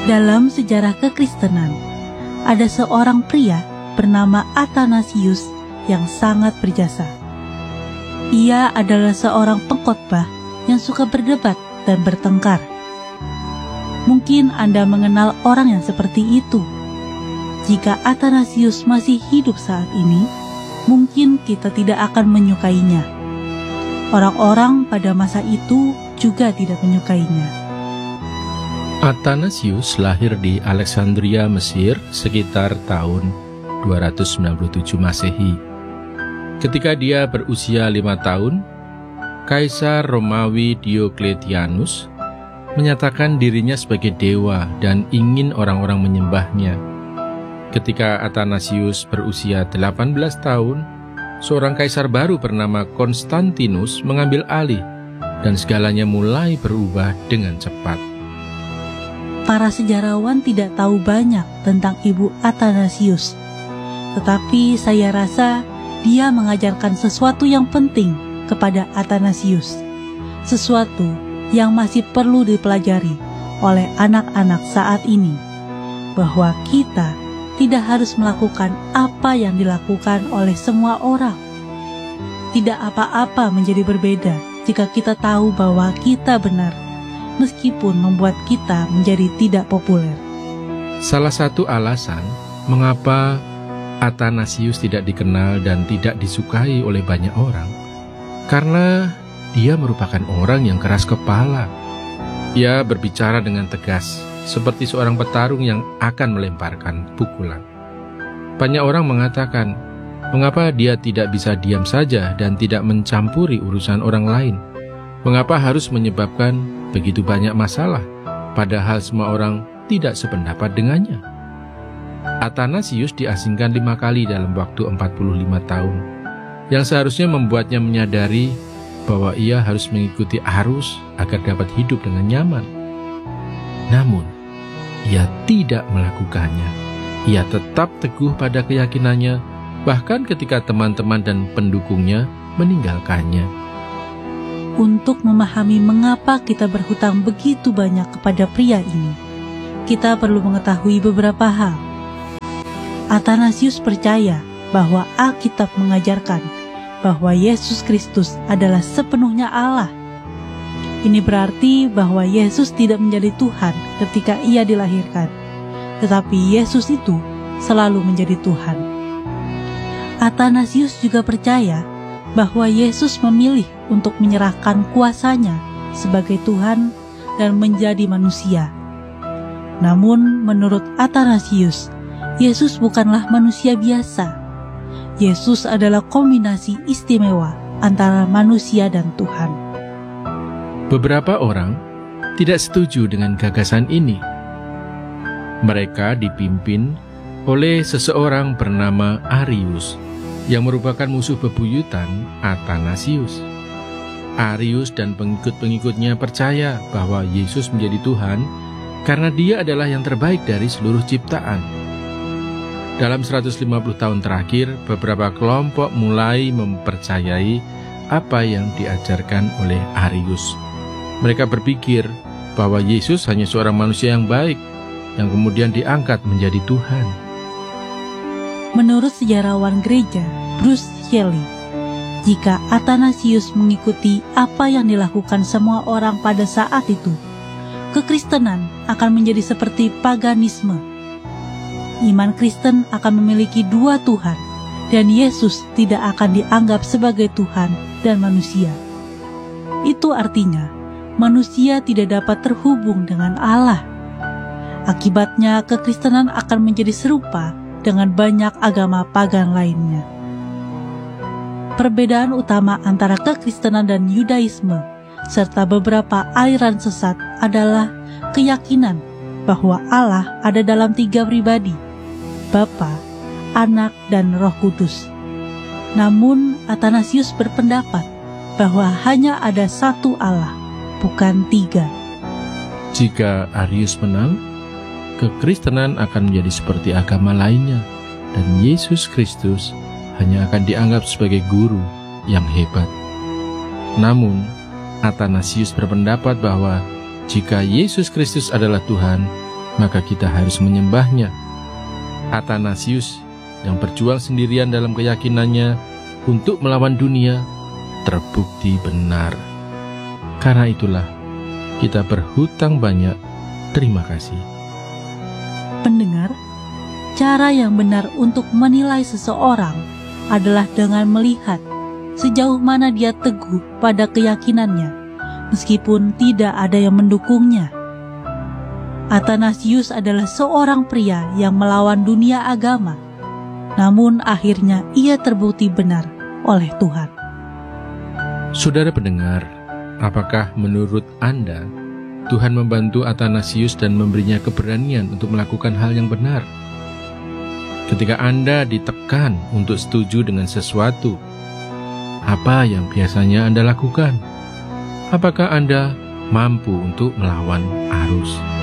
Dalam sejarah kekristenan, ada seorang pria bernama Athanasius yang sangat berjasa. Ia adalah seorang pengkhotbah yang suka berdebat dan bertengkar. Mungkin Anda mengenal orang yang seperti itu. Jika Athanasius masih hidup saat ini, mungkin kita tidak akan menyukainya. Orang-orang pada masa itu juga tidak menyukainya. Athanasius lahir di Alexandria, Mesir sekitar tahun 297 Masehi. Ketika dia berusia 5 tahun, Kaisar Romawi Diocletianus menyatakan dirinya sebagai dewa dan ingin orang-orang menyembahnya. Ketika Athanasius berusia 18 tahun, seorang kaisar baru bernama Konstantinus mengambil alih dan segalanya mulai berubah dengan cepat. Para sejarawan tidak tahu banyak tentang Ibu Athanasius, tetapi saya rasa dia mengajarkan sesuatu yang penting kepada Athanasius, sesuatu yang masih perlu dipelajari oleh anak-anak saat ini, bahwa kita tidak harus melakukan apa yang dilakukan oleh semua orang. Tidak apa-apa menjadi berbeda jika kita tahu bahwa kita benar, meskipun membuat kita menjadi tidak populer. Salah satu alasan mengapa Athanasius tidak dikenal dan tidak disukai oleh banyak orang, karena dia merupakan orang yang keras kepala. Ia berbicara dengan tegas, seperti seorang petarung yang akan melemparkan pukulan. Banyak orang mengatakan, mengapa dia tidak bisa diam saja dan tidak mencampuri urusan orang lain? Mengapa harus menyebabkan begitu banyak masalah, padahal semua orang tidak sependapat dengannya? Athanasius diasingkan 5 kali dalam waktu 45 tahun, yang seharusnya membuatnya menyadari bahwa ia harus mengikuti arus agar dapat hidup dengan nyaman. Namun, ia tidak melakukannya. Ia tetap teguh pada keyakinannya, bahkan ketika teman-teman dan pendukungnya meninggalkannya. Untuk memahami mengapa kita berhutang begitu banyak kepada pria ini, kita perlu mengetahui beberapa hal. Athanasius percaya bahwa Alkitab mengajarkan bahwa Yesus Kristus adalah sepenuhnya Allah. Ini berarti bahwa Yesus tidak menjadi Tuhan ketika ia dilahirkan, tetapi Yesus itu selalu menjadi Tuhan. Athanasius juga percaya bahwa Yesus memilih untuk menyerahkan kuasanya sebagai Tuhan dan menjadi manusia. Namun menurut Athanasius, Yesus bukanlah manusia biasa. Yesus adalah kombinasi istimewa antara manusia dan Tuhan. Beberapa orang tidak setuju dengan gagasan ini. Mereka dipimpin oleh seseorang bernama Arius, yang merupakan musuh bebuyutan Athanasius. Arius dan pengikut-pengikutnya percaya bahwa Yesus menjadi Tuhan karena dia adalah yang terbaik dari seluruh ciptaan. Dalam 150 tahun terakhir, beberapa kelompok mulai mempercayai apa yang diajarkan oleh Arius. Mereka berpikir bahwa Yesus hanya seorang manusia yang baik, yang kemudian diangkat menjadi Tuhan. Menurut sejarawan gereja Bruce Shelley, jika Athanasius mengikuti apa yang dilakukan semua orang pada saat itu, kekristenan akan menjadi seperti paganisme. Iman Kristen akan memiliki 2 Tuhan, dan Yesus tidak akan dianggap sebagai Tuhan dan manusia. Itu artinya, manusia tidak dapat terhubung dengan Allah. Akibatnya, kekristenan akan menjadi serupa dengan banyak agama pagan lainnya. Perbedaan utama antara kekristenan dan Yudaisme serta beberapa aliran sesat adalah keyakinan bahwa Allah ada dalam 3 pribadi, Bapa, Anak, dan Roh Kudus. Namun Athanasius berpendapat bahwa hanya ada 1 Allah, bukan 3. Jika Arius menang, kekristenan akan menjadi seperti agama lainnya, dan Yesus Kristus hanya akan dianggap sebagai guru yang hebat. Namun, Athanasius berpendapat bahwa jika Yesus Kristus adalah Tuhan, maka kita harus menyembahnya. Athanasius yang berjuang sendirian dalam keyakinannya untuk melawan dunia terbukti benar. Karena itulah kita berhutang banyak terima kasih. Pendengar, cara yang benar untuk menilai seseorang adalah dengan melihat sejauh mana dia teguh pada keyakinannya, meskipun tidak ada yang mendukungnya. Athanasius adalah seorang pria yang melawan dunia agama, namun akhirnya ia terbukti benar oleh Tuhan. Saudara pendengar, apakah menurut Anda Tuhan membantu Athanasius dan memberinya keberanian untuk melakukan hal yang benar? Ketika Anda ditekan untuk setuju dengan sesuatu, apa yang biasanya Anda lakukan? Apakah Anda mampu untuk melawan arus?